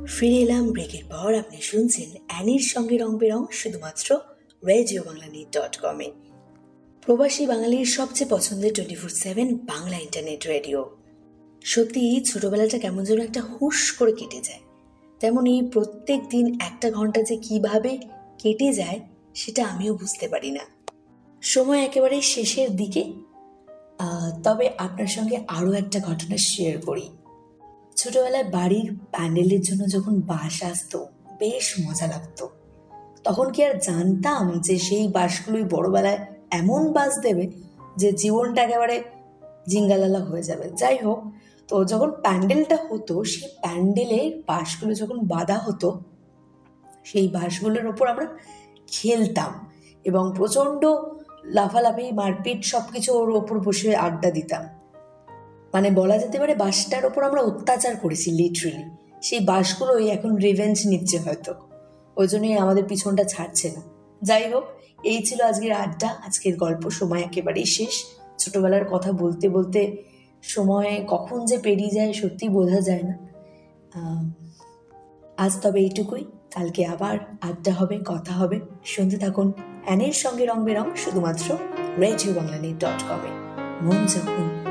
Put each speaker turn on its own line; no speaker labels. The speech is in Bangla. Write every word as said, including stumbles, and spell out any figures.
ফিরে এলাম ব্রেকের পর। আপনি শুনছেন অ্যানির সঙ্গে রং বেরং, শুধুমাত্র রেডিও বাংলা নিট ডট কমে। প্রবাসী বাঙালির সবচেয়ে পছন্দের twenty four seven Bangla internet radio. সত্যি ছোটবেলাটা কেমন যেন একটা হুশ করে কেটে যায়, তেমনই প্রত্যেক দিন একটা ঘন্টা যে কিভাবে কেটে যায় সেটা আমিও বুঝতে পারি না। সময় একেবারে শেষের দিকে, তবে আপনার সঙ্গে আরও একটা ঘটনা শেয়ার করি। ছোটবেলায় বাড়ির প্যান্ডেলের জন্য যখন বাস আসতো বেশ মজা লাগতো। তখন কি আর জানতাম যে সেই বাসগুলোই বড়বেলায় এমন বাস দেবে যে জীবনটা একেবারে জিঙ্গালালা হয়ে যাবে। যাই হোক, তো যখন প্যান্ডেলটা হতো, সেই প্যান্ডেলের বাসগুলো যখন বাঁধা হতো, সেই বাসগুলোর ওপর আমরা খেলতাম এবং প্রচণ্ড লাফালাফি মারপিট সব কিছু ওর ওপর বসে আড্ডা দিতাম। মানে বলা যেতে পারে বাসটার ওপর আমরা অত্যাচার করেছি লিটারেলি। সেই বাসগুলোই এখন রিভেঞ্জ নিচ্ছে হয়তো, ওই জন্যই আমাদের পিছনটা ছাড়ছে না। যাই হোক, এই ছিল আজকের আড্ডা, আজকের গল্প। সময় একেবারেই শেষ। ছোটবেলার কথা বলতে বলতে সময় কখন যে পেরিয়ে যায় সত্যি বোঝা যায় না। আজ তবে এইটুকুই, কালকে আবার আড্ডা হবে, কথা হবে। শুনতে থাকুন অ্যানির সঙ্গে রং বেরং, শুধুমাত্র রেডিও বাংলা নিট ডট কমে। মন যখন